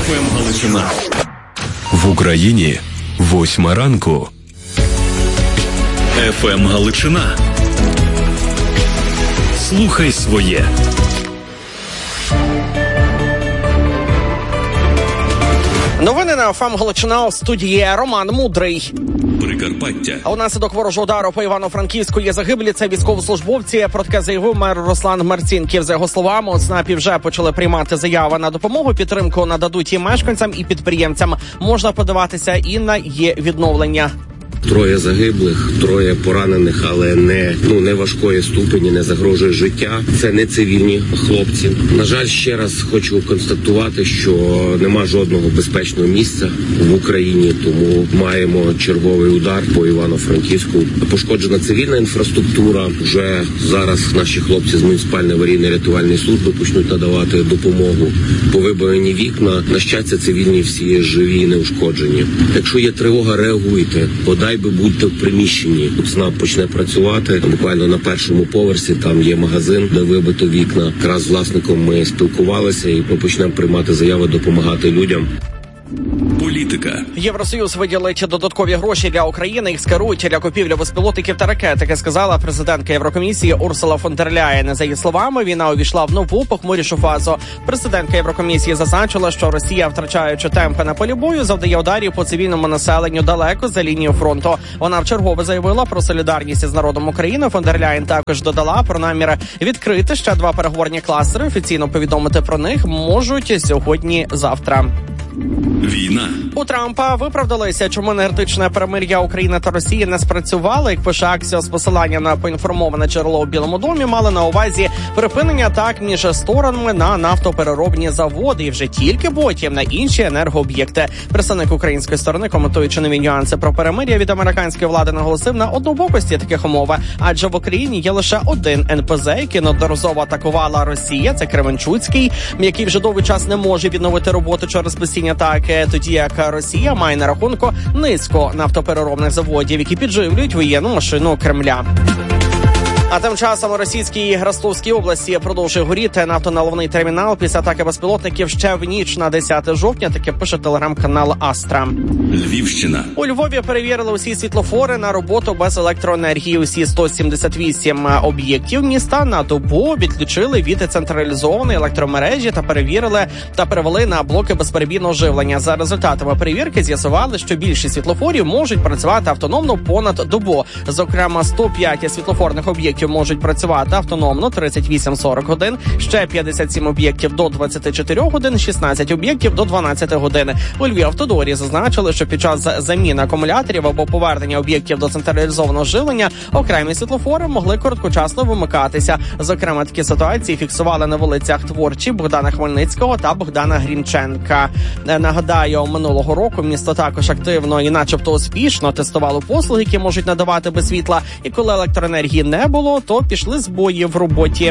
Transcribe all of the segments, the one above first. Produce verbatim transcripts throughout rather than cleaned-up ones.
еф ем Галичина. В Україні восьма ранку. еф ем Галичина. Слухай своє. Новини на еф ем Галичина, у студії Роман Мудрий. Прикарпаття. А унаслідок ворожого удару по Івано-Франківську є загиблі. Це військовослужбовці. Про таке заявив мер Руслан Марцінків. За його словами, у ЦНАПі вже почали приймати заяви на допомогу. Підтримку нададуть і мешканцям, і підприємцям. Можна подаватися і на є відновлення. Троє загиблих, троє поранених, але не, ну, не важкої ступені, не загрожує життя. Це не цивільні хлопці. На жаль, ще раз хочу констатувати, що нема жодного безпечного місця в Україні, тому маємо черговий удар по Івано-Франківську. Пошкоджена цивільна інфраструктура. Вже зараз наші хлопці з муніципальної аварійної рятувальної служби почнуть надавати допомогу. Повиборені вікна. На щастя, цивільні всі живі і неушкоджені. Якщо є тривога, реагуйте. Подай би будьте в приміщенні. ЦНАП почне працювати. Буквально на першому поверсі там є магазин, де вибито вікна. Якраз з власником ми спілкувалися і ми почнемо приймати заяви, допомагати людям. Політика. Євросоюз виділить додаткові гроші для України. Їх скерують для купівлі безпілотників та ракет, таке сказала президентка Єврокомісії Урсула фон дер Ляєн. За її словами, війна увійшла в нову похмурішу фазу. Президентка Єврокомісії зазначила, що Росія, втрачаючи темпи на полі бою, завдає ударів по цивільному населенню далеко за лінією фронту. Вона вчергове заявила про солідарність із народом України. Фон дер Ляєн також додала про намір відкрити ще два переговорні кластери. Офіційно повідомити про них можуть сьогодні-завтра. Війна. У Трампа виправдалися, чому енергетичне перемир'я України та Росії не спрацювало. Як пише Аксіос, посилання на поінформоване джерело у Білому домі, мали на увазі припинення атак між сторонами на нафтопереробні заводи і вже тільки потім на інші енергооб'єкти. Представник української сторони, коментуючи нові нюанси про перемир'я від американської влади, наголосив на однобокості таких умов, адже в Україні є лише один ен пе зет, який неодноразово атакувала Росія, це Кременчуцький, який вже довгий час не може відновити роботу через постійні атаки, тоді як Росія має на рахунку низку нафтопереробних заводів, які підживлюють воєнну машину Кремля. А тим часом у російській Ростовській області продовжує горіти нафтоналивний термінал після атаки безпілотників ще в ніч на десяте жовтня, таке пише телеграм-канал Астра. Львівщина. У Львові перевірили усі світлофори на роботу без електроенергії. Усі сто сімдесят вісім об'єктів міста на добу відключили від централізованої електромережі та перевірили та перевели на блоки безперебійного живлення. За результатами перевірки з'ясували, що більшість світлофорів можуть працювати автономно понад добу. Зокрема, сто п'ять світлофорних об'єктів можуть працювати автономно тридцять вісім сорок годин, ще п'ятдесят сім об'єктів до двадцяти чотирьох годин, шістнадцять об'єктів до дванадцяти годин. У Львівавтодорі зазначили, що під час заміни акумуляторів або повернення об'єктів до централізованого живлення окремі світлофори могли короткочасно вимикатися. Зокрема, такі ситуації фіксували на вулицях Творчі, Богдана Хмельницького та Богдана Грінченка. Нагадаю, минулого року місто також активно і начебто успішно тестувало послуги, які можуть надавати без світла. І коли електроенергії не було, то пішли збої в роботі.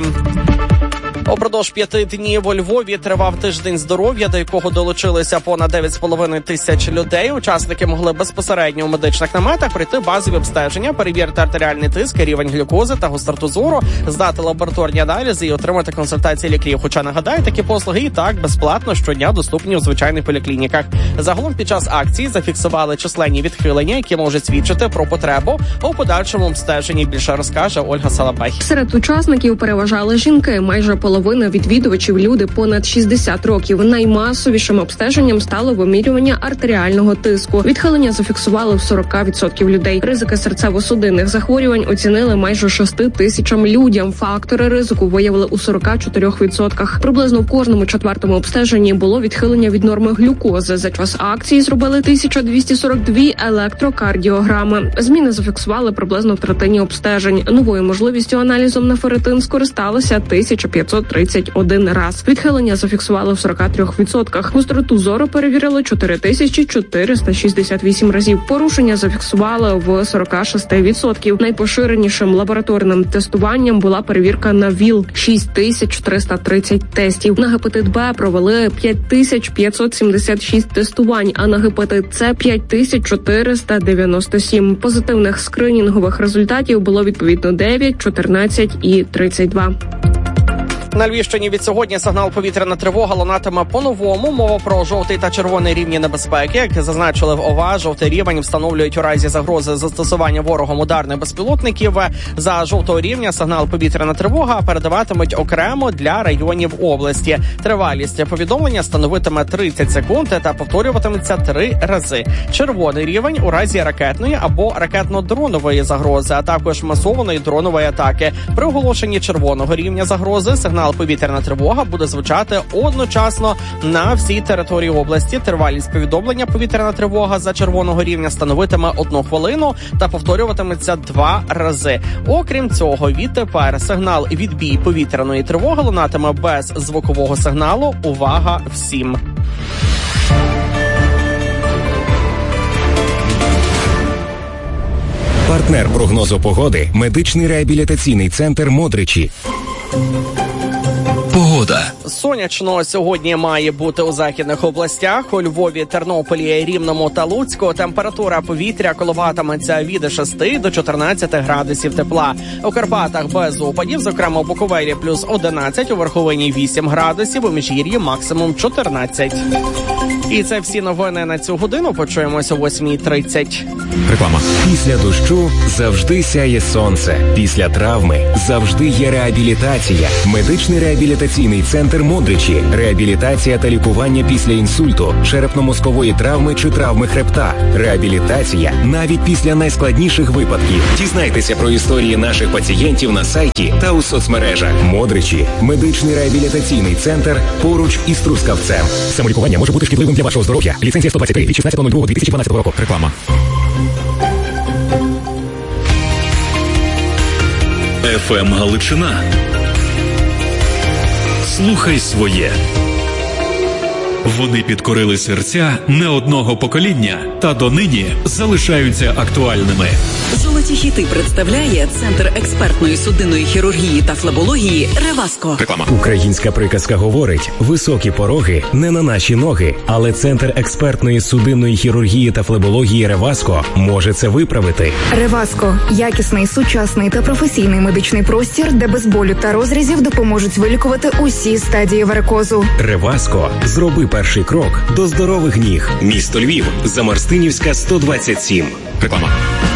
Упродовж п'яти днів у Львові тривав тиждень здоров'я, до якого долучилися понад дев'ять з половиною тисяч людей. Учасники могли безпосередньо у медичних наметах пройти базові обстеження, перевірити артеріальний тиск, рівень глюкози та гостроту зору, здати лабораторні аналізи і отримати консультації лікарів. Хоча, нагадаю, такі послуги і так безплатно щодня доступні у звичайних поліклініках. Загалом під час акції зафіксували численні відхилення, які можуть свідчити про потребу у подальшому обстеженні. Більше розкаже Ольга Салабай. Серед учасників переважали жінки, майже половина відвідувачів люди понад шістдесят років. Наймасовішим обстеженням стало вимірювання артеріального тиску. Відхилення зафіксували в сорок відсотків людей. Ризики серцево-судинних захворювань оцінили майже шести тисячам людям. Фактори ризику виявили у сорока чотирьох відсотках. Приблизно в кожному четвертому обстеженні було відхилення від норми глюкози. За час акції зробили тисяча двісті сорок дві електрокардіограми. Зміни зафіксували приблизно в третині обстежень. Новою можливістю аналізом на ферритин скористалося тисяча п'ятсот тридцять один раз. Відхилення зафіксували в сорока трьох відсотках. Гостроту зору перевірили чотири тисячі чотириста шістдесят вісім разів. Порушення зафіксували в сорока шести відсотків. Найпоширенішим лабораторним тестуванням була перевірка на ВІЛ – шість тисяч триста тридцять тестів. На гепатит Б провели п'ять тисяч п'ятсот сімдесят шість тестувань, а на гепатит С – п'ять тисяч чотириста дев'яносто сім. Позитивних скринінгових результатів було відповідно дев'ять, чотирнадцять і тридцять два. На Львівщині від сьогодні сигнал повітряна тривога лунатиме по-новому. Мова про жовтий та червоний рівні небезпеки. Як зазначили в ОВА, жовтий рівень встановлюють у разі загрози застосування ворогом ударних безпілотників. За жовтого рівня сигнал повітряна тривога передаватимуть окремо для районів області. Тривалість повідомлення становитиме тридцять секунд та повторюватиметься три рази. Червоний рівень у разі ракетної або ракетно-дронової загрози, а також масованої дронової атаки. При оголошенні червоного рівня загрози сигнал повітряна тривога буде звучати одночасно на всій території області. Тривалість повідомлення повітряна тривога за червоного рівня становитиме одну хвилину та повторюватиметься два рази. Окрім цього, відтепер сигнал відбій повітряної тривоги лунатиме без звукового сигналу. Увага всім! Партнер прогнозу погоди – медичний реабілітаційний центр «Модричі». Погода. Сонячно сьогодні має бути у західних областях. У Львові, Тернополі, Рівному та Луцьку температура повітря коливатиметься від шести до чотирнадцяти градусів тепла. У Карпатах без опадів, зокрема у Буковелі плюс одинадцять, у Верховині вісім градусів, у Міжгір'ї максимум чотирнадцять. І це всі новини на цю годину. Почуємося о восьмій тридцять. Реклама. Після дощу завжди сяє сонце. Після травми завжди є реабілітація. Медичний реабілітаційний центр «Модричі». Реабілітація та лікування після інсульту, черепно-мозкової травми чи травми хребта. Реабілітація навіть після найскладніших випадків. Дізнайтеся про історії наших пацієнтів на сайті та у соцмережах. «Модричі» – медичний реабілітаційний центр поруч із Трускавцем. Самолікування може бути шкідливим для вашого здоров'я. Ліцензія сто двадцять три від шістнадцятого лютого дві тисячі дванадцятого року. Реклама. еф ем Галичина. Слухай своє. Вони підкорили серця не одного покоління та донині залишаються актуальними. Золоті хіти представляє Центр експертної судинної хірургії та флебології «Реваско». Реклама. Українська приказка говорить: високі пороги не на наші ноги. Але Центр експертної судинної хірургії та флебології «Реваско» може це виправити. «Реваско» – якісний, сучасний та професійний медичний простір, де без болю та розрізів допоможуть вилікувати усі стадії варикозу. «Реваско» – зроби перший крок до здорових ніг. Місто Львів, Замарстинівська, сто двадцять сім. Реклама.